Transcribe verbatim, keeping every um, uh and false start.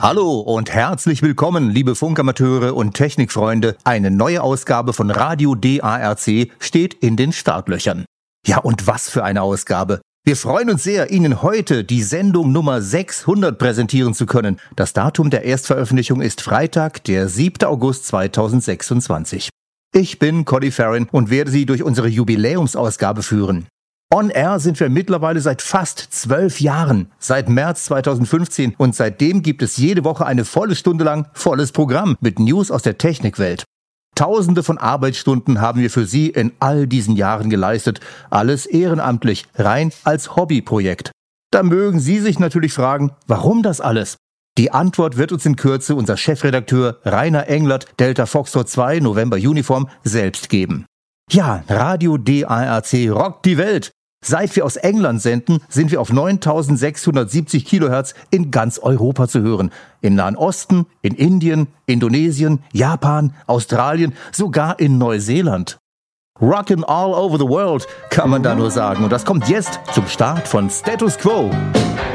Hallo und herzlich willkommen, liebe Funkamateure und Technikfreunde. Eine neue Ausgabe von Radio D A R C steht in den Startlöchern. Ja, und was für eine Ausgabe. Wir freuen uns sehr, Ihnen heute die Sendung Nummer sechshundert präsentieren zu können. Das Datum der Erstveröffentlichung ist Freitag, der siebter August zweitausendsechsundzwanzig. Ich bin Cody Farron und werde Sie durch unsere Jubiläumsausgabe führen. On Air sind wir mittlerweile seit fast zwölf Jahren, seit März zweitausendfünfzehn, und seitdem gibt es jede Woche eine volle Stunde lang volles Programm mit News aus der Technikwelt. Tausende von Arbeitsstunden haben wir für Sie in all diesen Jahren geleistet, alles ehrenamtlich, rein als Hobbyprojekt. Da mögen Sie sich natürlich fragen, warum das alles? Die Antwort wird uns in Kürze unser Chefredakteur Rainer Englert, Delta Foxtrot zwei, November Uniform, selbst geben. Ja, Radio D A R C rockt die Welt. Seit wir aus England senden, sind wir auf neuntausendsechshundertsiebzig Kilohertz in ganz Europa zu hören. Im Nahen Osten, in Indien, Indonesien, Japan, Australien, sogar in Neuseeland. Rockin' all over the world, kann man da nur sagen. Und das kommt jetzt zum Start von Status Quo.